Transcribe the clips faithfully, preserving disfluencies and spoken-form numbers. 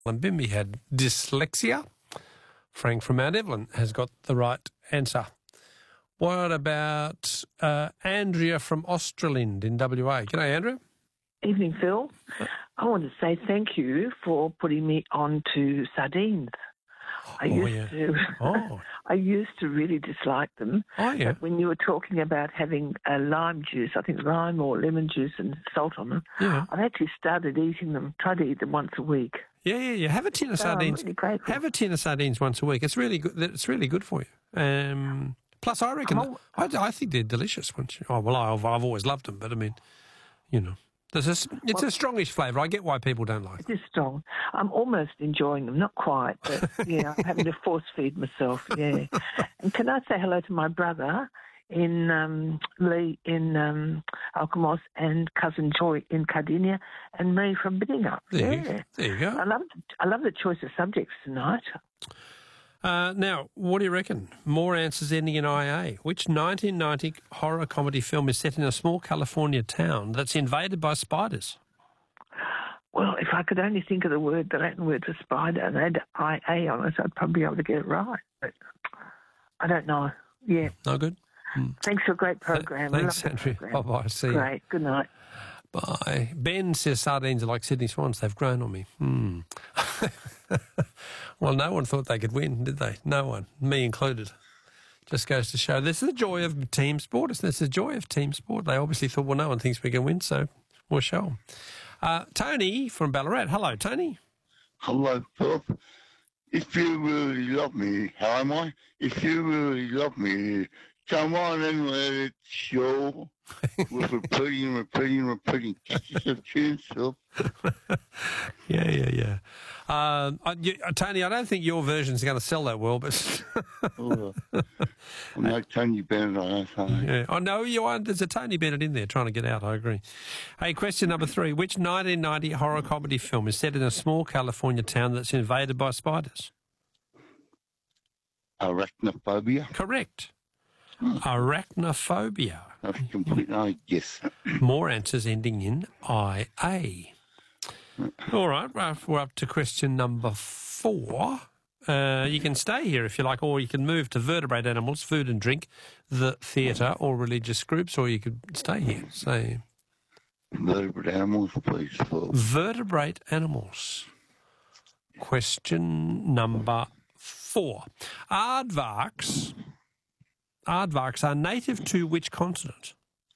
And Bimby had dyslexia. Frank from Mount Evelyn has got the right answer. What about uh, Andrea from Australind in W A? G'day, Andrea. Evening, Phil. I want to say thank you for putting me on to sardines. I Oh, used yeah. to, Oh. I used to really dislike them. Oh, yeah. But when you were talking about having a lime juice, I think lime or lemon juice and salt on them, Yeah. I've actually started eating them. Tried to eat them once a week. Yeah, yeah, yeah. Have a tin of So I'm sardines. really grateful. Have a tin of sardines once a week. It's really good. It's really good for you. Um, plus, I reckon I'm I, I think they're delicious. Once you, oh well, I've, I've always loved them, but I mean, you know, there's a, it's Well, a strongish flavour. I get why people don't like It is strong. I'm almost enjoying them, not quite, but yeah, I'm having to force feed myself. Yeah. And can I say hello to my brother in um, Lee in um, Alkimos and cousin Joy in Cardinia and me from Biddingup. There, Yeah. you, there you go. I love I love the choice of subjects tonight. Uh, now, what do you reckon? More answers ending in I A. Which nineteen ninety horror comedy film is set in a small California town that's invaded by spiders? Well, if I could only think of the word, the Latin word for spider, and add I A on it, I'd probably be able to get it right. But I don't know. Yeah. No good? Mm. Thanks for a great program. Thanks, I love the Andrew. program. Bye-bye. See you. Great. Good night. Bye. Ben says sardines are like Sydney Swans. They've grown on me. Hmm. Well, no one thought they could win, did they? No one, me included. Just goes to show this is the joy of team sport. It's the joy of team sport. They obviously thought, well, no one thinks we can win, so we'll show them. Uh, Tony from Ballarat. Hello, Tony. Hello, Philip. If you really love me, how am I? If you really love me, come on and let it show. With repeating, repeating, repeating. Catch of tunes, Philip. Yeah, yeah, yeah. Um, uh, you, uh, Tony, I don't think your version's going to sell that well, but... Oh, I'm no Tony Bennett, I don't know. Yeah, I know you are. There's a Tony Bennett in there trying to get out, I agree. Hey, question number three. Which nineteen ninety horror comedy film is set in a small California town that's invaded by spiders? Arachnophobia? Correct. Arachnophobia. That's complete, I guess. More answers ending in I A. All right, well, we're up to question number four. Uh, you can stay here if you like, or you can move to vertebrate animals, food and drink, the theatre, or religious groups, or you could stay here. So, Vertebrate animals, please, Philip. vertebrate animals. Question number four. Aardvarks, aardvarks are native to which continent?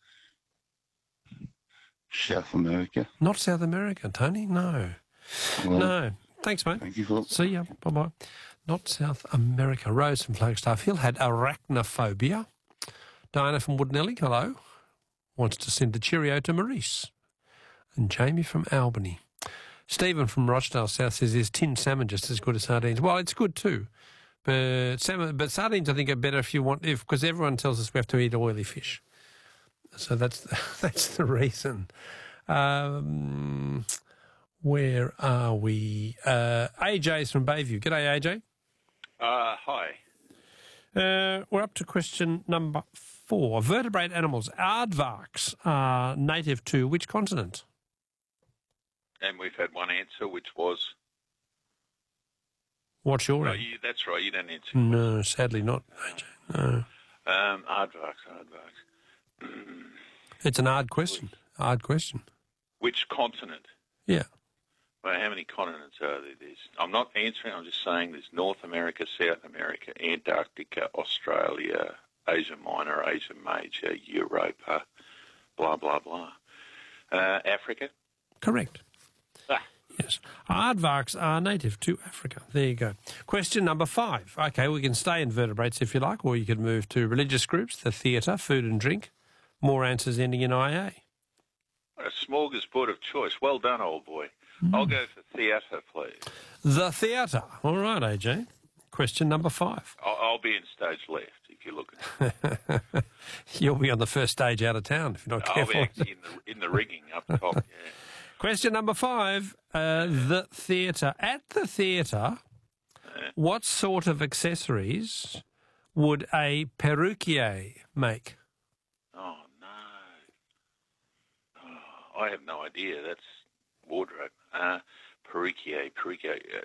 South America. Not South America, Tony. No. Well, No. Thanks, mate. Thank you, Philip. See ya. Bye-bye. Not South America. Rose from Flagstaff Hill had arachnophobia. Diana from Woodnelly, hello, wants to send a cheerio to Maurice. And Jamie from Albany. Stephen from Rochdale South says, is tinned salmon just as good as sardines? Well, it's good too. But salmon, but sardines I think are better if you want, if because everyone tells us we have to eat oily fish. So that's that's the reason. Um, where are we? Uh, A J's from Bayview. G'day, A J. Uh, hi. Uh, we're up to question number four. Vertebrate animals. Aardvarks are native to which continent? And we've had one answer, which was... What's your No, answer? you, that's right, you don't answer. No, sadly not, A J. No. Um, aardvarks, aardvarks. It's an hard question. Hard question. Which continent? Yeah. Well, how many continents are there? There's, I'm not answering, I'm just saying there's North America, South America, Antarctica, Australia, Asia Minor, Asia Major, Europa, blah, blah, blah. Uh, Africa? Correct. Ah. Yes. Aardvarks are native to Africa. There you go. Question number five. Okay, we can stay in vertebrates if you like, or you could move to religious groups, the theatre, food and drink. More answers ending in I A. A smorgasbord of choice. Well done, old boy. Mm. I'll go for theatre, please. The theatre. All right, A J. Question number five. I'll, I'll be in stage left if you're looking. You'll be on the first stage out of town if you're not I'll careful. be actually in the, in the rigging up top, yeah. Question number five. Uh, the theatre. At the theatre, what sort of accessories would a perruquier make? Oh, no. Oh, I have no idea. That's wardrobe. Uh, Perique, Perique, uh,